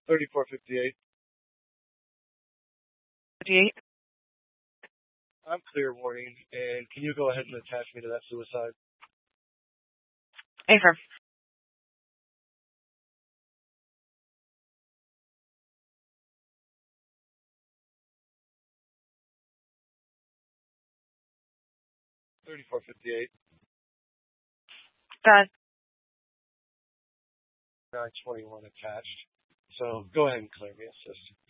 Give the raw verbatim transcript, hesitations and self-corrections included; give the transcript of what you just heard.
thirty-four fifty-eight. fifty-eight. I'm clear warning, and can you go ahead and attach me to that suicide? Affirm. thirty-four fifty-eight. Done. nine twenty-one attached. So go ahead and clear me, assist.